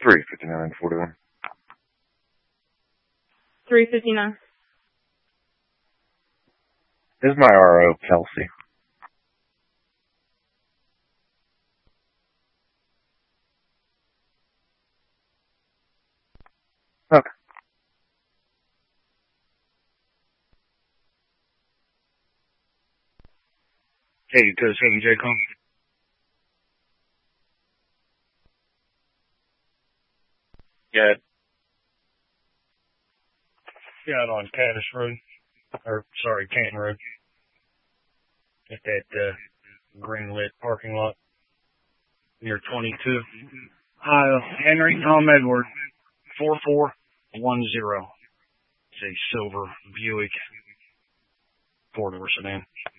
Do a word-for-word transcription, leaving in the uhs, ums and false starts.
three fifty-nine forty-one. three fifty-nine. This is my R O, Kelsey. Okay. Hey, to Saint J. Come. Yeah. Yeah, on Caddis Road. Or, sorry, Canton Road. At that, uh, green lit parking lot. Near twenty-two. Hi, uh, Henry Tom Edward. four four one zero. It's a silver Buick four-door sedan.